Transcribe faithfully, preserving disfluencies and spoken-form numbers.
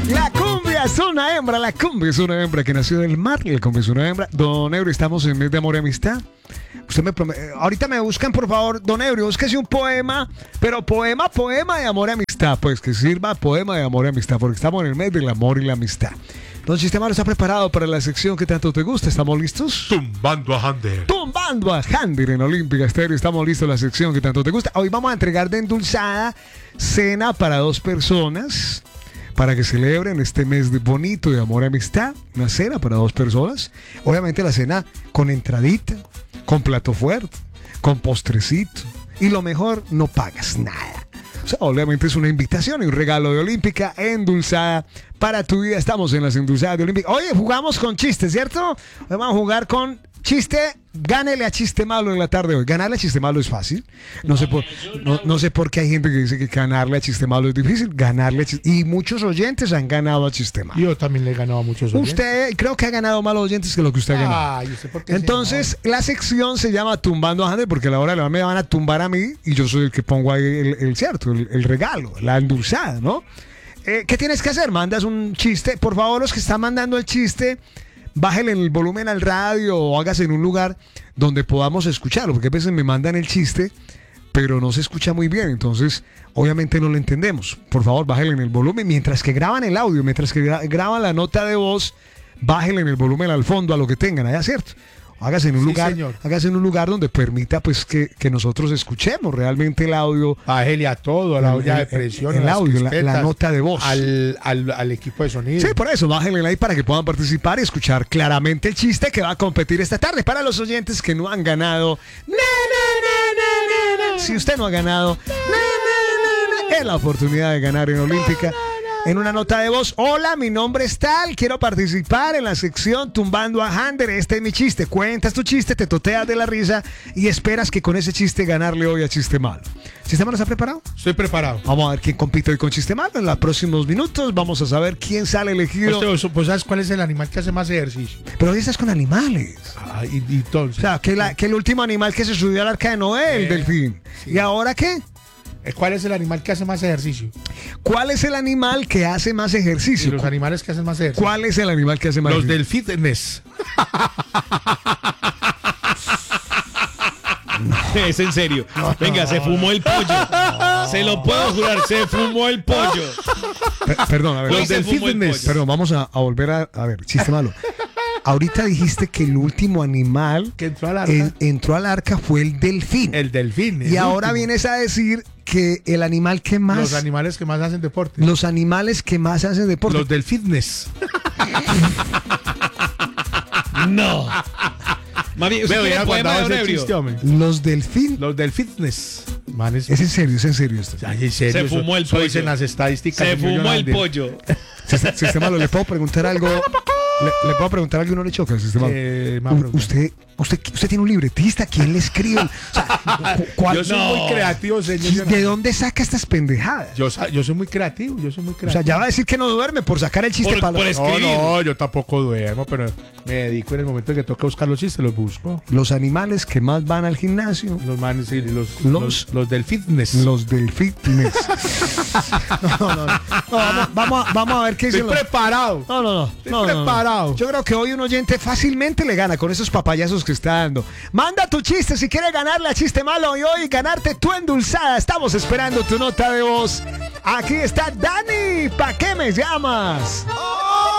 La cumbia es una hembra, la cumbia es una hembra que nació del mar, la cumbia es una hembra. Don Eury, estamos en mes de amor y amistad. Usted me promete, ahorita me buscan, por favor, don Eury, búsquese un poema, pero poema, poema de amor y amistad, pues que sirva poema de amor y amistad, porque estamos en el mes del amor y la amistad. Don Chistemaro está preparado para la sección que tanto te gusta. ¿Estamos listos? Tumbando a Hander. Tumbando a Hander en Olímpica Estéreo. Estamos listos, la sección que tanto te gusta. Hoy vamos a entregar de endulzada cena para dos personas, para que celebren este mes de bonito de amor y amistad. Una cena para dos personas. Obviamente la cena con entradita, con plato fuerte, con postrecito. Y lo mejor, no pagas nada. O sea, obviamente es una invitación y un regalo de Olímpica endulzada para tu vida. Estamos en las endulzadas de Olímpica. Oye, jugamos con chistes, ¿cierto? Hoy vamos a jugar con chiste. Gánele a chiste malo en la tarde de hoy. Ganarle a chiste malo es fácil. No sé por, no, no sé por qué hay gente que dice que ganarle a chiste malo es difícil. Ganarle a chiste, y muchos oyentes han ganado a chiste malo. Yo también le he ganado a muchos oyentes. Usted creo que ha ganado más oyentes que lo que usted ha ganado. Ay, ¿usted por qué? Entonces, la sección se llama Tumbando a Hander, porque a la hora de la hora me van a tumbar a mí y yo soy el que pongo ahí el, el cierto, el, el regalo, la endulzada, ¿no? Eh, ¿Qué tienes que hacer? Mandas un chiste. Por favor, los que están mandando el chiste, bájale el volumen al radio o hágase en un lugar donde podamos escucharlo, porque a veces me mandan el chiste, pero no se escucha muy bien, entonces obviamente no lo entendemos. Por favor, bájale en el volumen mientras que graban el audio, mientras que gra- graban la nota de voz, bájale en el volumen al fondo a lo que tengan allá, ¿cierto? Hágase en un Sí, lugar, señor. hágase en un lugar donde permita pues que, que nosotros escuchemos realmente el audio. Bájele a todo, a la El- olla de el- presión, el a las audio, la- la crispetas, nota de voz. Al, al, al equipo de sonido. Sí, por eso, bájenle ahí para que puedan participar y escuchar claramente el chiste que va a competir esta tarde. Para los oyentes que no han ganado, na, na, na, na, na. Si usted no ha ganado, na, na, na, na, es la oportunidad de ganar en Olímpica. En una nota de voz: hola, mi nombre es tal, quiero participar en la sección Tumbando a Hander. Este es mi chiste. Cuentas tu chiste, te toteas de la risa y esperas que con ese chiste ganarle hoy a Chiste Malo. ¿Chiste Malo está preparado? Estoy preparado. Vamos a ver quién compite hoy con Chiste Malo. En los próximos minutos vamos a saber quién sale elegido. Usted, pues, ¿sabes cuál es el animal que hace más ejercicio? Pero hoy estás con animales. Ah, y, y entonces. O sea, que, la- que el último animal que se subió al arca de Noé, el Eh, delfín. sí. ¿Y ahora qué? ¿Cuál es el animal que hace más ejercicio? ¿Cuál es el animal que hace más Y ejercicio? los animales que hacen más ejercicio. ¿Cuál es el animal que hace más Los ejercicio? del fitness. Es en serio. Venga, se fumó el pollo. Se lo puedo jurar, se fumó el pollo. Pe- perdón, a ver. Los Los del del fitness. fitness. Perdón, vamos a, a volver a, a ver, Chiste Malo. Ahorita dijiste que el último animal Que entró al arca. en- entró al arca fue el delfín. El delfín. y el ahora último. vienes a decir que el animal que más... Los animales que más hacen deporte. los animales que más hacen deporte. Los del fitness. No. Mami, ¿usted Veo, quiere ya poema de guardaba Don ese Ebrio? chiste, hombre. Los delfín. Los del fitness. Manes. Es en serio, es en serio esto. Ay, en serio, Se eso- fumó el eso pollo. dicen las estadísticas. Se señor fumó el Yolande. pollo. Sistema Sistema Malo, ¿le puedo preguntar algo? ¿Le, le puedo preguntar algo y no le choca, Sistema Malo? Eh, me va a U- preguntar. usted, usted, usted tiene un libretista, ¿quién le escribe? O sea, cu- ¿cuál- Yo soy No. muy creativo, señor. ¿De dónde saca estas pendejadas? Yo, sa- yo soy muy creativo, yo soy muy O creativo. sea, ya va a decir que no duerme por sacar el chiste Por- para por los- es- no, escribir. no, yo tampoco duermo, pero me dedico en el momento que toca buscar los chistes, los busco. los animales que más van al gimnasio. Los manes, sí, los, Los- los, los del fitness. Los del fitness. No, no, no. No, vamos, vamos, a, vamos a ver qué Estoy dicen los... preparado. No, no, no. Estoy no, no, no. preparado. Yo creo que hoy un oyente fácilmente le gana con esos papayazos que está dando. Manda tu chiste si quiere ganarle a Chiste Malo y hoy ganarte tu endulzada. Estamos esperando tu nota de voz. Aquí está Dani. ¿Pa' qué me llamas?